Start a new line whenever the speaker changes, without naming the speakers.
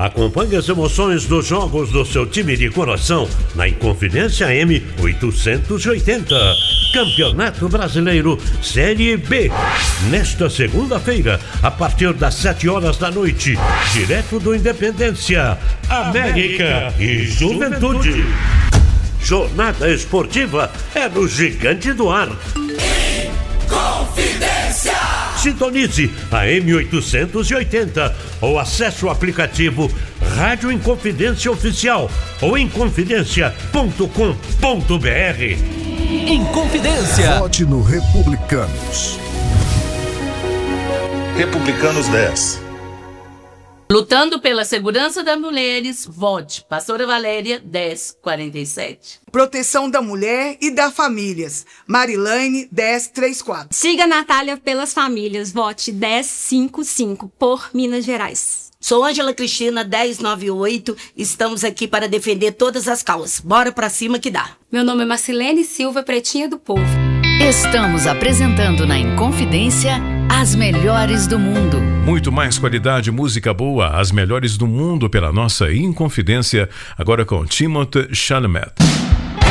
Acompanhe as emoções dos jogos do seu time de coração na Inconfidência M880. Campeonato Brasileiro Série B. Nesta segunda-feira, a partir das 7 horas da noite, direto do Independência, América e Juventude. Jornada esportiva é no Gigante do Ar.
Inconfidência!
Sintonize a M880 ou acesse o aplicativo Rádio Inconfidência Oficial ou inconfidencia.com.br.
Inconfidência.
Vote no Republicanos.
Republicanos 10.
Lutando pela segurança das mulheres, vote Pastora Valéria 1047.
Proteção da mulher e das famílias, Marilane 1034.
Siga Natália pelas famílias, vote 1055 por Minas Gerais.
Sou Ângela Cristina 1098, estamos aqui para defender todas as causas. Bora pra cima que dá.
Meu nome é Marcilene Silva, Pretinha do Povo.
Estamos apresentando na Inconfidência as melhores do mundo.
Muito mais qualidade, música boa, as melhores do mundo pela nossa Inconfidência, agora com Timothée Chalamet.